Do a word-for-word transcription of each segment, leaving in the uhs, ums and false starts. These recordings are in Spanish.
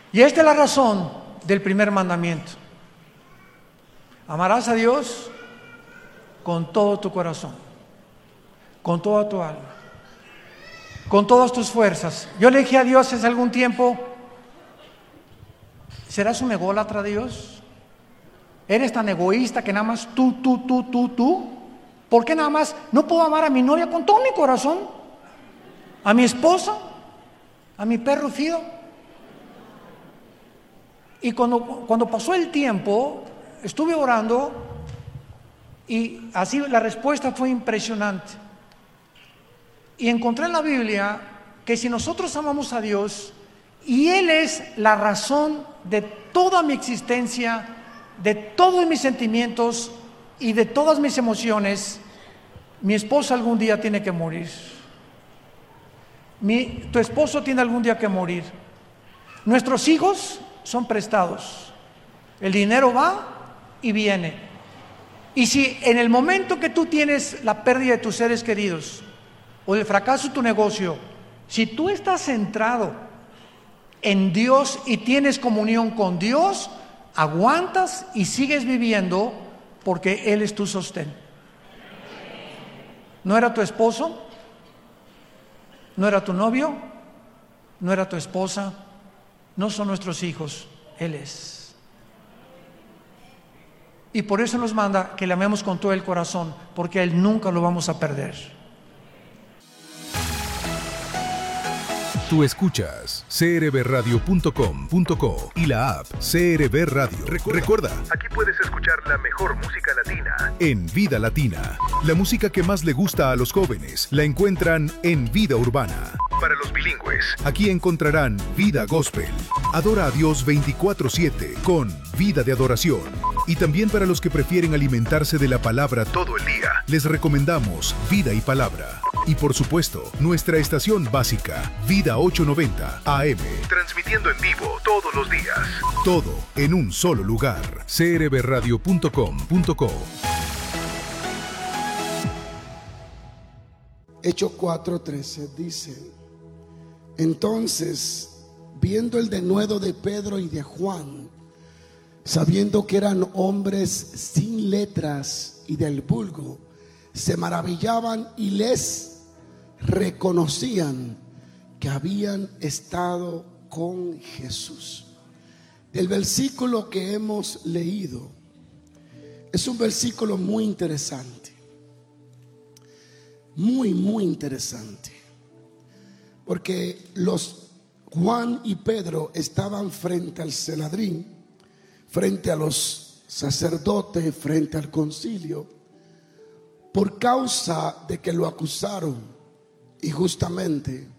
Y esta es la razón del primer mandamiento. Amarás a Dios con todo tu corazón, con toda tu alma, con todas tus fuerzas. Yo le dije a Dios hace algún tiempo: ¿serás un ególatra, Dios? ¿Eres tan egoísta que nada más tú, tú, tú, tú, tú? ¿Por qué nada más no puedo amar a mi novia con todo mi corazón? ¿A mi esposa? ¿A mi perro Fido? Y cuando, cuando pasó el tiempo, estuve orando y así la respuesta fue impresionante. Y encontré en la Biblia que si nosotros amamos a Dios y Él es la razón de toda mi existencia, de todos mis sentimientos y de todas mis emociones, mi esposa algún día tiene que morir. Mi, tu esposo tiene algún día que morir. Nuestros hijos son prestados. El dinero va y viene. Y si en el momento que tú tienes la pérdida de tus seres queridos o el fracaso de tu negocio, si tú estás centrado en Dios y tienes comunión con Dios, aguantas y sigues viviendo porque Él es tu sostén. ¿No era tu esposo? ¿No era tu novio? ¿No era tu esposa? No son nuestros hijos, Él es. Y por eso nos manda que le amemos con todo el corazón, porque a Él nunca lo vamos a perder. Tú escuchas c r b radio punto com punto co y la app C R B Radio. Recuerda, Recuerda, aquí puedes escuchar la mejor música latina en Vida Latina. La música que más le gusta a los jóvenes la encuentran en Vida Urbana. Para los bilingües, aquí encontrarán Vida Gospel. Adora a Dios veinticuatro siete con Vida de Adoración. Y también para los que prefieren alimentarse de la palabra todo el día, les recomendamos Vida y Palabra. Y por supuesto, nuestra estación básica, Vida ochocientos noventa A M. Transmitiendo en vivo todos los días. Todo en un solo lugar. c r b radio punto com punto co. Hechos cuatro trece dice: entonces, viendo el denuedo de Pedro y de Juan, sabiendo que eran hombres sin letras y del vulgo, se maravillaban y les reconocían que habían estado con Jesús. El versículo que hemos leído es un versículo muy interesante, muy muy interesante, porque los Juan y Pedro estaban frente al Sanedrín, frente a los sacerdotes, frente al concilio, por causa de que lo acusaron injustamente,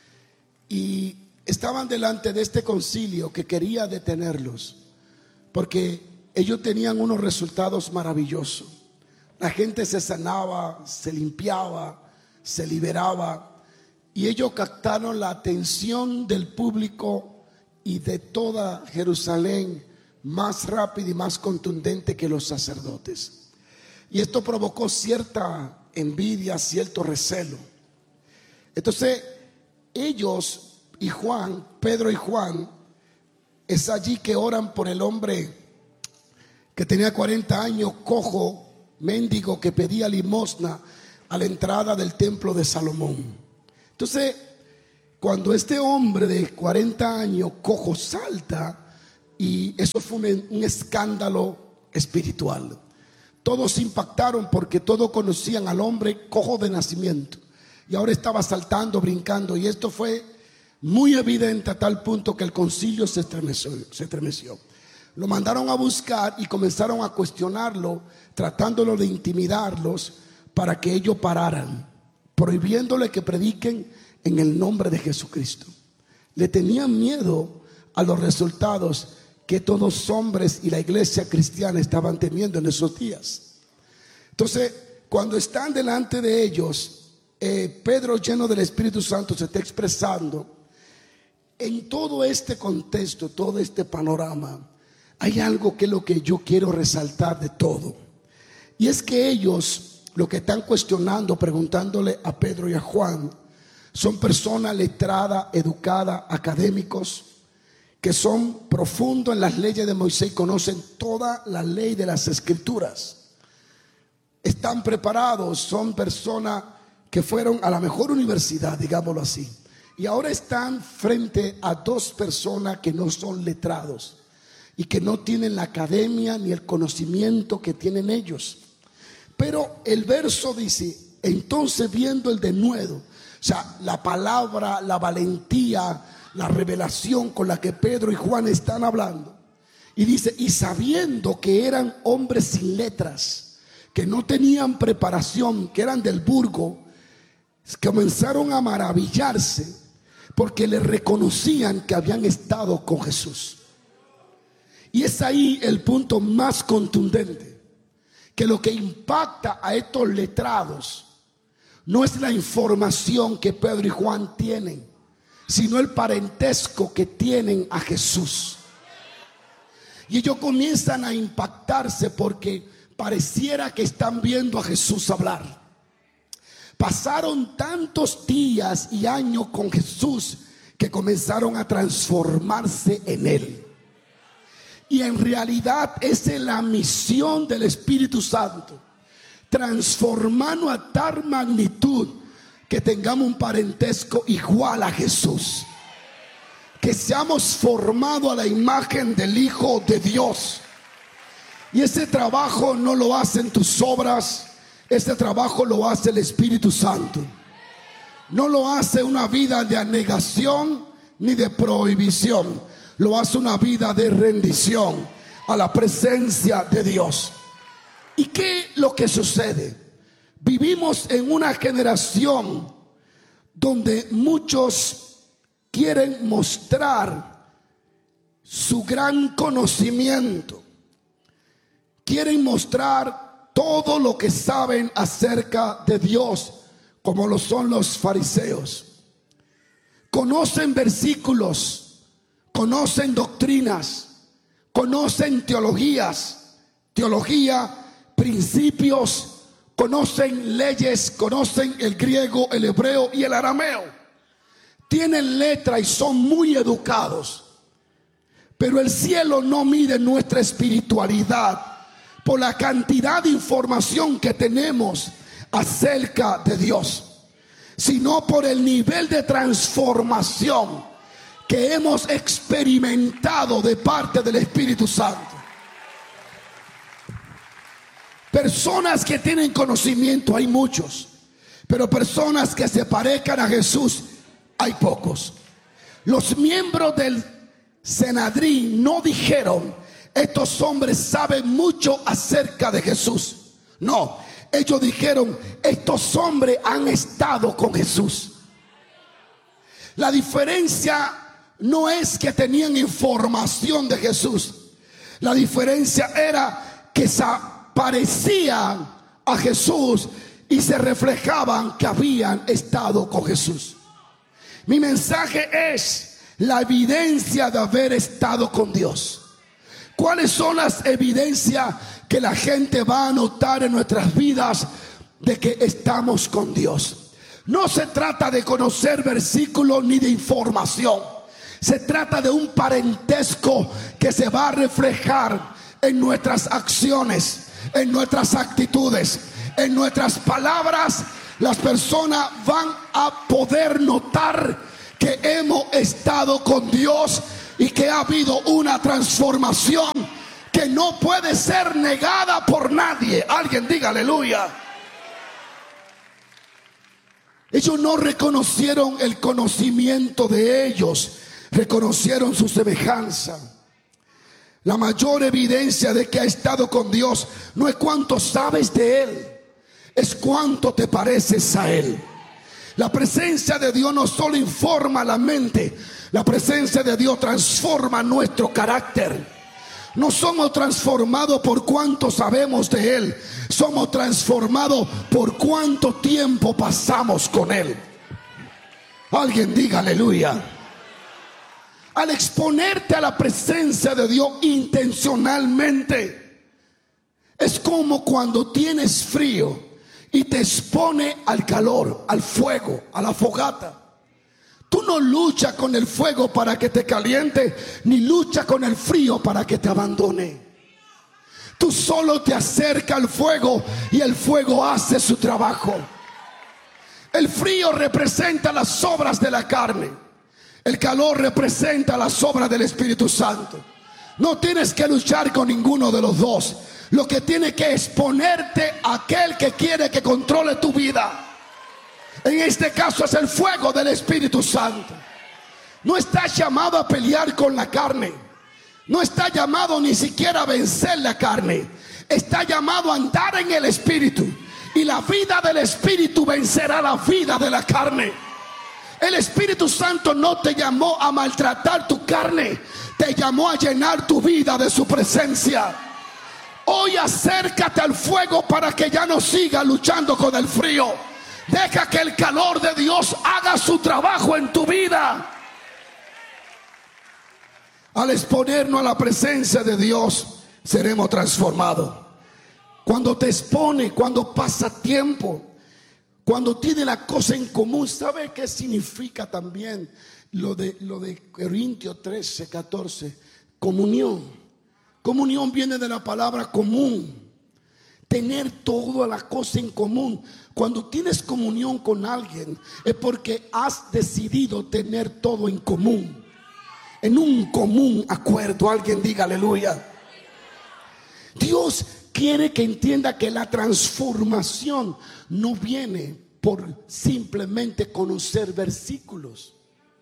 y estaban delante de este concilio que quería detenerlos porque ellos tenían unos resultados maravillosos. La gente se sanaba, se limpiaba, se liberaba, y ellos captaron la atención del público y de toda Jerusalén más rápido y más contundente que los sacerdotes. Y esto provocó cierta envidia, cierto recelo. Entonces ellos y Juan, Pedro y Juan, es allí que oran por el hombre que tenía cuarenta años, cojo, mendigo, que pedía limosna a la entrada del templo de Salomón. Entonces, cuando este hombre de cuarenta años, cojo, salta, y eso fue un, un escándalo espiritual. Todos se impactaron porque todos conocían al hombre cojo de nacimiento, y ahora estaba saltando, brincando, y esto fue muy evidente a tal punto que el concilio se estremeció, se estremeció. Lo mandaron a buscar y comenzaron a cuestionarlo, tratándolo de intimidarlos para que ellos pararan, prohibiéndole que prediquen en el nombre de Jesucristo. Le tenían miedo a los resultados que todos los hombres y la iglesia cristiana estaban teniendo en esos días. Entonces, cuando están delante de ellos, eh, Pedro, lleno del Espíritu Santo, se está expresando. En todo este contexto, todo este panorama, hay algo que es lo que yo quiero resaltar de todo, y es que ellos, lo que están cuestionando, preguntándole a Pedro y a Juan, son personas letradas, educadas, académicos, que son profundos en las leyes de Moisés y conocen toda la ley de las escrituras. Están preparados, son personas que fueron a la mejor universidad, digámoslo así, y ahora están frente a dos personas que no son letrados y que no tienen la academia ni el conocimiento que tienen ellos. Pero el verso dice: entonces viendo el denuedo, o sea, la palabra, la valentía, la revelación con la que Pedro y Juan están hablando, y dice: y sabiendo que eran hombres sin letras, que no tenían preparación, que eran del burgo, comenzaron a maravillarse porque le reconocían que habían estado con Jesús. Y es ahí el punto más contundente, que lo que impacta a estos letrados no es la información que Pedro y Juan tienen, sino el parentesco que tienen a Jesús. Y ellos comienzan a impactarse porque pareciera que están viendo a Jesús hablar. Pasaron tantos días y años con Jesús que comenzaron a transformarse en Él. Y en realidad esa es la misión del Espíritu Santo: transformarnos a tal magnitud que tengamos un parentesco igual a Jesús, que seamos formados a la imagen del Hijo de Dios. Y ese trabajo no lo hacen tus obras, ese trabajo lo hace el Espíritu Santo. No lo hace una vida de anegación ni de prohibición, lo hace una vida de rendición a la presencia de Dios. ¿Y qué es lo que sucede? Vivimos en una generación donde muchos quieren mostrar su gran conocimiento, quieren mostrar todo lo que saben acerca de Dios, como lo son los fariseos. Conocen versículos, conocen doctrinas, conocen teologías, teología, principios, conocen leyes, conocen el griego, el hebreo y el arameo. Tienen letra y son muy educados. Pero el cielo no mide nuestra espiritualidad por la cantidad de información que tenemos acerca de Dios, sino por el nivel de transformación que hemos experimentado de parte del Espíritu Santo. Personas que tienen conocimiento hay muchos, pero personas que se parezcan a Jesús hay pocos. Los miembros del Sanedrín no dijeron: estos hombres saben mucho acerca de Jesús. No, ellos dijeron: estos hombres han estado con Jesús. La diferencia no es que tenían información de Jesús. La diferencia era que se parecían a Jesús y se reflejaban que habían estado con Jesús. Mi mensaje es la evidencia de haber estado con Dios. ¿Cuáles son las evidencias que la gente va a notar en nuestras vidas de que estamos con Dios? No se trata de conocer versículos ni de información. Se trata de un parentesco que se va a reflejar en nuestras acciones, en nuestras actitudes, en nuestras palabras. Las personas van a poder notar que hemos estado con Dios y que ha habido una transformación que no puede ser negada por nadie. Alguien diga aleluya. Ellos no reconocieron el conocimiento de ellos, reconocieron su semejanza. La mayor evidencia de que ha estado con Dios no es cuánto sabes de Él, es cuánto te pareces a Él. La presencia de Dios no solo informa la mente, la presencia de Dios transforma nuestro carácter. No somos transformados por cuánto sabemos de Él, somos transformados por cuánto tiempo pasamos con Él. Alguien diga aleluya. Al exponerte a la presencia de Dios intencionalmente, es como cuando tienes frío y te expone al calor, al fuego, a la fogata. Tú no luchas con el fuego para que te caliente, ni luchas con el frío para que te abandone. Tú solo te acercas al fuego y el fuego hace su trabajo. El frío representa las obras de la carne. El calor representa las obras del Espíritu Santo. No tienes que luchar con ninguno de los dos. Lo que tienes que exponerte a aquel que quiere que controle tu vida. En este caso es el fuego del Espíritu Santo. No estás llamado a pelear con la carne. No está llamado ni siquiera a vencer la carne. Está llamado a andar en el Espíritu. Y la vida del Espíritu vencerá la vida de la carne. El Espíritu Santo no te llamó a maltratar tu carne. Te llamó a llenar tu vida de su presencia. Hoy acércate al fuego para que ya no sigas luchando con el frío. Deja que el calor de Dios haga su trabajo en tu vida. Al exponernos a la presencia de Dios, seremos transformados. Cuando te expone, cuando pasa tiempo, cuando tiene la cosa en común, ¿sabe qué significa también lo de, lo de Corintios trece, catorce? Comunión. Comunión viene de la palabra común. Tener toda la cosa en común. Cuando tienes comunión con alguien es porque has decidido tener todo en común. En un común acuerdo. Alguien diga aleluya. Dios quiere que entienda que la transformación no viene por simplemente conocer versículos.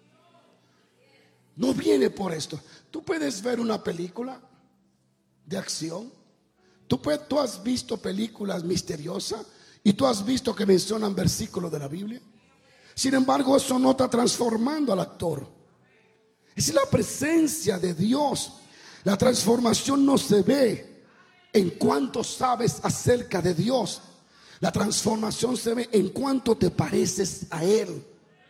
No viene por esto. Tú puedes ver una película de acción. Tú, puedes, tú has visto películas misteriosas y tú has visto que mencionan versículos de la Biblia. Sin embargo, eso no está transformando al actor. Es la presencia de Dios. La transformación no se ve en cuánto sabes acerca de Dios. La transformación se ve en cuánto te pareces a Él.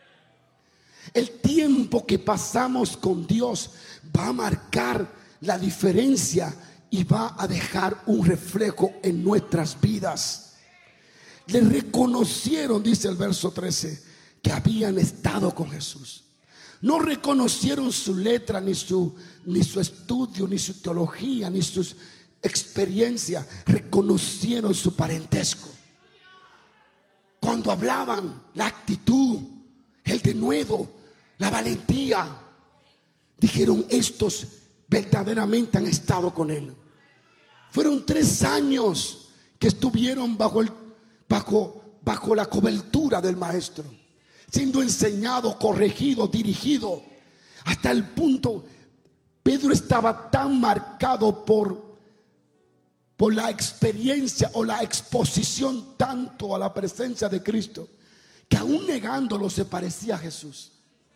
El tiempo que pasamos con Dios va a marcar la diferencia y va a dejar un reflejo en nuestras vidas. Le reconocieron, dice el verso trece, que habían estado con Jesús. No reconocieron su letra, ni su, ni su estudio, ni su teología, ni sus experiencias. Reconocieron su parentesco. Cuando hablaban, la actitud, el denuedo, la valentía, dijeron: estos verdaderamente han estado con Él. Fueron tres años que estuvieron bajo, el, bajo, bajo la cobertura del Maestro, siendo enseñado, corregido, dirigido, hasta el punto Pedro estaba tan marcado por, por la experiencia o la exposición tanto a la presencia de Cristo, que aún negándolo se parecía a Jesús.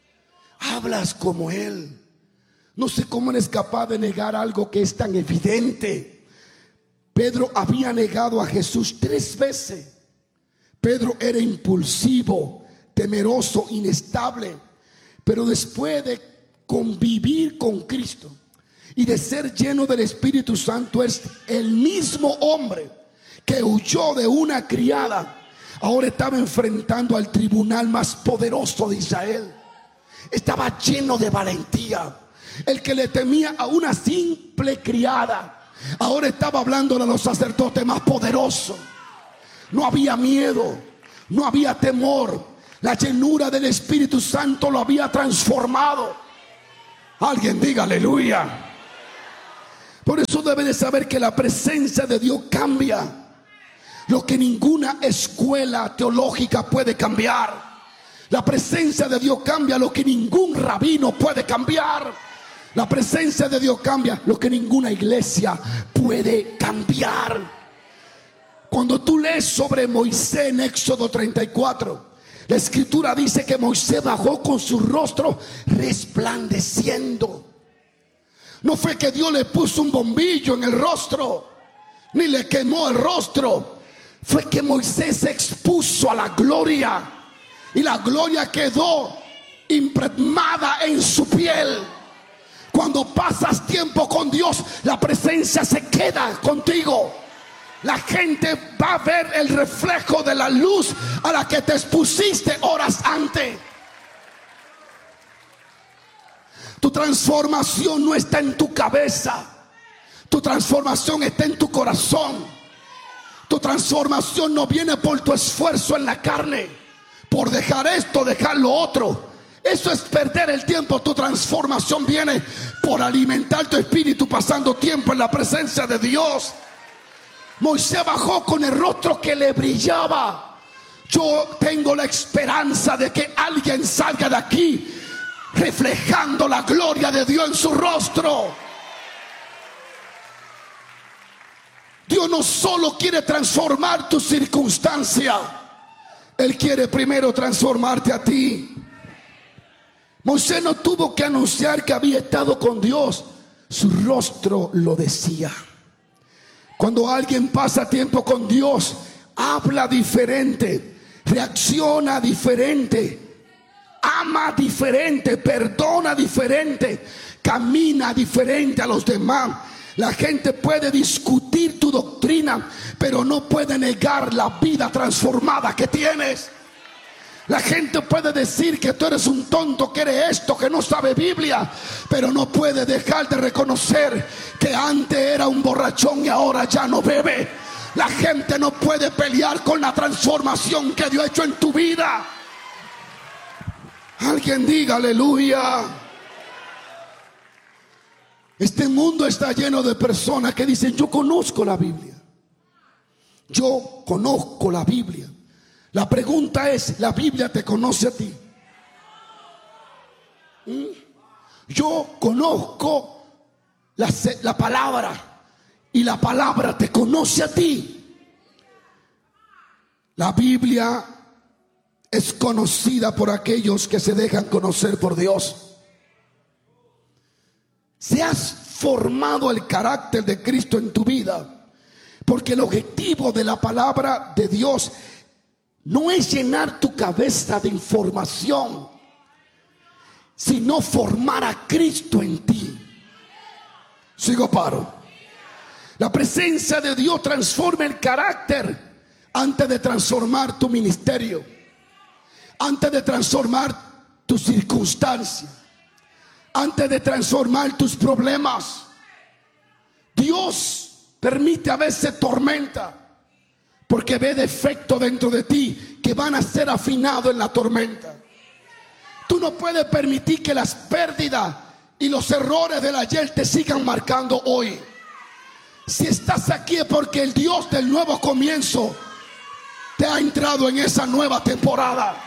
Hablas como Él. No sé cómo eres capaz de negar algo que es tan evidente. Pedro había negado a Jesús tres veces. Pedro era impulsivo, temeroso, inestable. Pero después de convivir con Cristo y de ser lleno del Espíritu Santo, es el mismo hombre que huyó de una criada. Ahora estaba enfrentando al tribunal más poderoso de Israel. Estaba lleno de valentía. El que le temía a una simple criada, ahora estaba hablándole a los sacerdotes más poderosos. No había miedo, no había temor. La llenura del Espíritu Santo lo había transformado. Alguien diga aleluya. Por eso debe de saber que la presencia de Dios cambia lo que ninguna escuela teológica puede cambiar. La presencia de Dios cambia lo que ningún rabino puede cambiar. La presencia de Dios cambia lo que ninguna iglesia puede cambiar. Cuando tú lees sobre Moisés en Éxodo treinta y cuatro, la escritura dice que Moisés bajó con su rostro resplandeciendo. No fue que Dios le puso un bombillo en el rostro, ni le quemó el rostro. Fue que Moisés se expuso a la gloria, y la gloria quedó impregnada en su piel. Cuando pasas tiempo con Dios, la presencia se queda contigo. La gente va a ver el reflejo de la luz a la que te expusiste horas antes. transformación no está en tu cabeza. Tu transformación está en tu corazón. Tu transformación no viene por tu esfuerzo en la carne, por dejar esto, dejar lo otro. Eso es perder el tiempo. Tu transformación viene por alimentar tu espíritu, pasando tiempo en la presencia de Dios. Moisés bajó con el rostro que le brillaba. Yo tengo la esperanza de que alguien salga de aquí reflejando la gloria de Dios en su rostro. Dios no solo quiere transformar tu circunstancia, Él quiere primero transformarte a ti. Moisés no tuvo que anunciar que había estado con Dios, su rostro lo decía. Cuando alguien pasa tiempo con Dios, habla diferente, reacciona diferente, ama diferente, perdona diferente, camina diferente a los demás. La gente puede discutir tu doctrina, pero no puede negar la vida transformada que tienes. La gente puede decir que tú eres un tonto, que eres esto, que no sabe Biblia, pero no puede dejar de reconocer que antes era un borrachón y ahora ya no bebe. La gente no puede pelear con la transformación que Dios ha hecho en tu vida. Alguien diga aleluya. Este mundo está lleno de personas que dicen: yo conozco la Biblia, yo conozco la Biblia. La pregunta es: ¿la Biblia te conoce a ti? ¿Mm? Yo conozco la, la palabra, y la palabra te conoce a ti. La Biblia es conocida por aquellos que se dejan conocer por Dios. Se has formado el carácter de Cristo en tu vida, porque el objetivo de la palabra de Dios no es llenar tu cabeza de información, sino formar a Cristo en ti. Sigo paro. La presencia de Dios transforma el carácter antes de transformar tu ministerio, antes de transformar tu circunstancia, antes de transformar tus problemas. Dios permite a veces tormenta porque ve defectos dentro de ti que van a ser afinados en la tormenta. Tú no puedes permitir que las pérdidas y los errores del ayer te sigan marcando hoy. Si estás aquí es porque el Dios del nuevo comienzo te ha entrado en esa nueva temporada.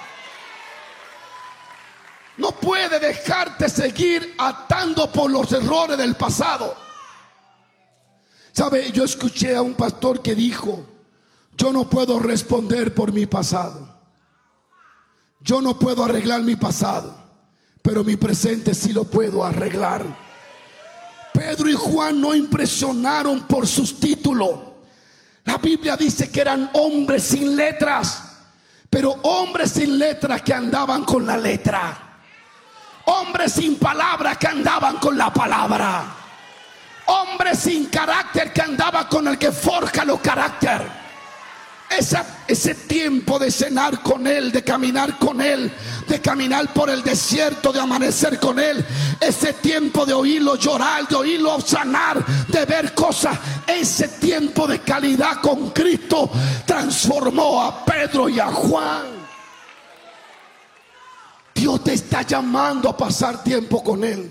No puede dejarte seguir atando por los errores del pasado. ¿Sabe? Yo escuché a un pastor que dijo: yo no puedo responder por mi pasado, yo no puedo arreglar mi pasado, pero mi presente sí lo puedo arreglar. Pedro y Juan no impresionaron por sus títulos. La Biblia dice que eran hombres sin letras, pero hombres sin letras que andaban con la letra. Hombres sin palabra que andaban con la palabra. Hombres sin carácter que andaban con el que forja los caracteres. Esa, ese tiempo de cenar con Él, de caminar con Él, de caminar por el desierto, de amanecer con Él, ese tiempo de oírlo llorar, de oírlo sanar, de ver cosas, ese tiempo de calidad con Cristo transformó a Pedro y a Juan. Dios te está llamando a pasar tiempo con Él.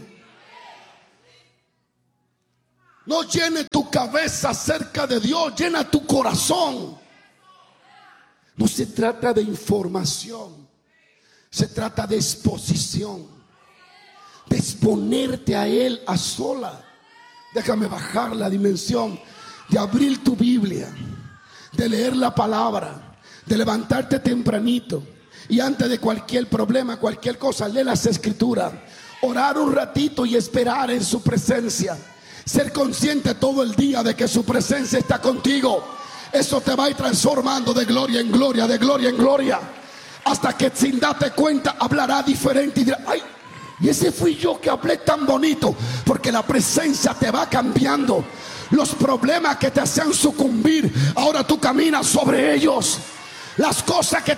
No llene tu cabeza acerca de Dios, llena tu corazón. No se trata de información, se trata de exposición, de exponerte a Él a sola. Déjame bajar la dimensión de abrir tu Biblia, de leer la palabra, de levantarte tempranito y antes de cualquier problema, cualquier cosa, lee las escrituras, orar un ratito y esperar en su presencia. Ser consciente todo el día de que su presencia está contigo. Eso te va a ir transformando de gloria en gloria, de gloria en gloria, hasta que sin darte cuenta hablará diferente y dirá: ay, y ese fui yo que hablé tan bonito, porque la presencia te va cambiando. Los problemas que te hacían sucumbir, ahora tú caminas sobre ellos. Las cosas que